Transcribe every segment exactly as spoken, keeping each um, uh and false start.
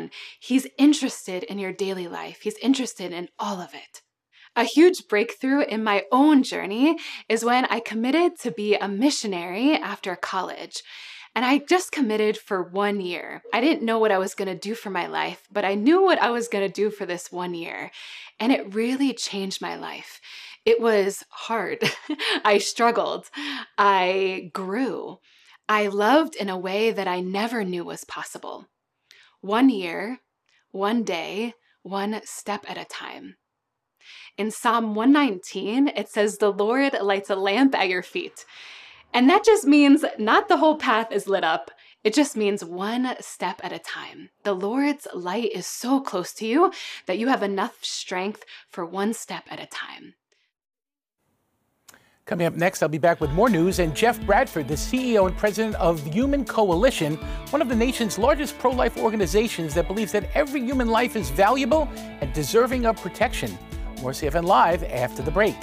everyone. He's interested in your daily life. He's interested in all of it. A huge breakthrough in my own journey is when I committed to be a missionary after college. And I just committed for one year. I didn't know what I was going to do for my life, but I knew what I was going to do for this one year. And it really changed my life. It was hard. I struggled. I grew. I loved in a way that I never knew was possible. One year, one day, one step at a time. In Psalm one nineteen, it says, "The Lord lights a lamp at your feet." And that just means not the whole path is lit up. It just means one step at a time. The Lord's light is so close to you that you have enough strength for one step at a time. Coming up next, I'll be back with more news, and Jeff Bradford, the C E O and president of Human Coalition, one of the nation's largest pro-life organizations that believes that every human life is valuable and deserving of protection. More C F N Live after the break.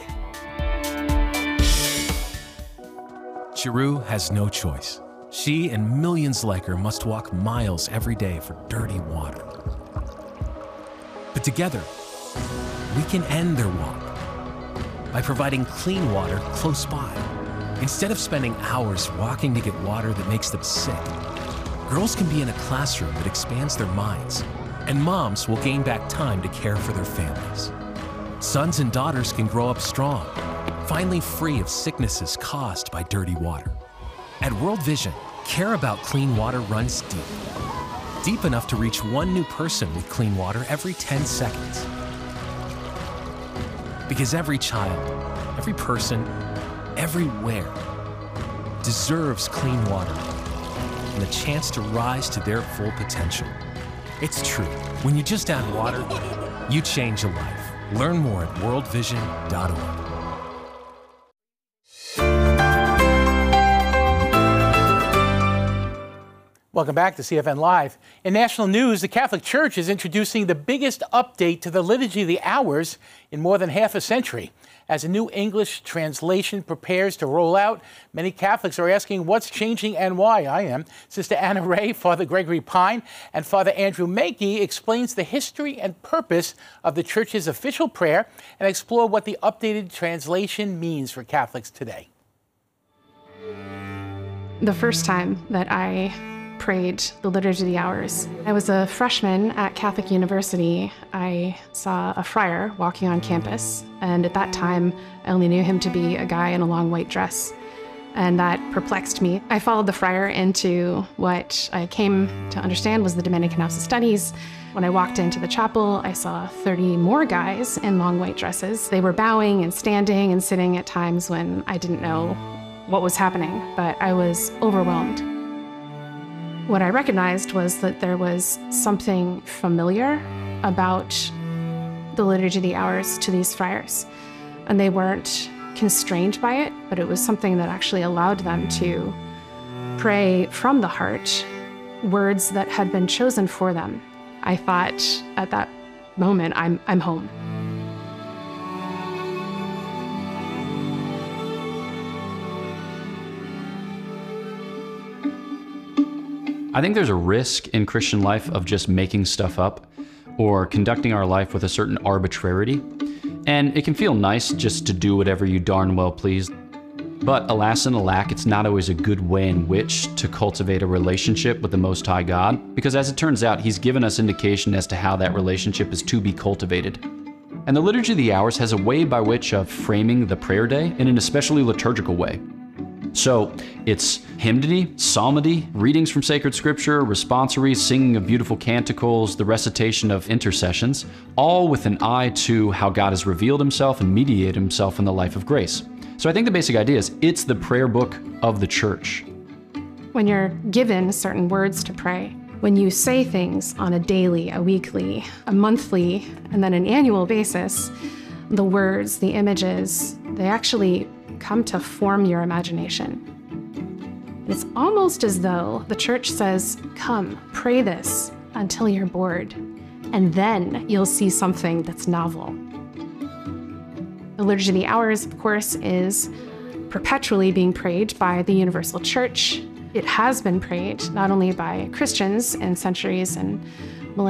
Chiru has no choice. She and millions like her must walk miles every day for dirty water. But together, we can end their walk by providing clean water close by. Instead of spending hours walking to get water that makes them sick, girls can be in a classroom that expands their minds, and moms will gain back time to care for their families. Sons and daughters can grow up strong, finally free of sicknesses caused by dirty water. At World Vision, care about clean water runs deep. Deep enough to reach one new person with clean water every ten seconds. Because every child, every person, everywhere deserves clean water and the chance to rise to their full potential. It's true. When you just add water, you change a life. Learn more at world vision dot org. Welcome back to C F N Live. In national news, the Catholic Church is introducing the biggest update to the Liturgy of the Hours in more than half a century. As a new English translation prepares to roll out, many Catholics are asking what's changing and why. I am. Sister Anna Ray, Father Gregory Pine, and Father Andrew Mackey explains the history and purpose of the Church's official prayer and explore what the updated translation means for Catholics today. The first time that I prayed the Liturgy of the Hours, I was a freshman at Catholic University. I saw a friar walking on campus, and at that time, I only knew him to be a guy in a long white dress, and that perplexed me. I followed the friar into what I came to understand was the Dominican House of Studies. When I walked into the chapel, I saw thirty more guys in long white dresses. They were bowing and standing and sitting at times when I didn't know what was happening, but I was overwhelmed. What I recognized was that there was something familiar about the Liturgy of the Hours to these friars, and they weren't constrained by it, but it was something that actually allowed them to pray from the heart words that had been chosen for them. I thought at that moment, I'm, I'm home. I think there's a risk in Christian life of just making stuff up or conducting our life with a certain arbitrarity. And it can feel nice just to do whatever you darn well please. But alas and alack, it's not always a good way in which to cultivate a relationship with the Most High God, because as it turns out, He's given us indication as to how that relationship is to be cultivated. And the Liturgy of the Hours has a way by which of framing the prayer day in an especially liturgical way. So it's hymnody, psalmody, readings from sacred scripture, responsories, singing of beautiful canticles, the recitation of intercessions, all with an eye to how God has revealed Himself and mediated Himself in the life of grace. So I think the basic idea is it's the prayer book of the Church. When you're given certain words to pray, when you say things on a daily, a weekly, a monthly, and then an annual basis, the words, the images, they actually come to form your imagination. It's almost as though the Church says, come, pray this until you're bored, and then you'll see something that's novel. The Liturgy of the Hours, of course, is perpetually being prayed by the Universal Church. It has been prayed not only by Christians in centuries and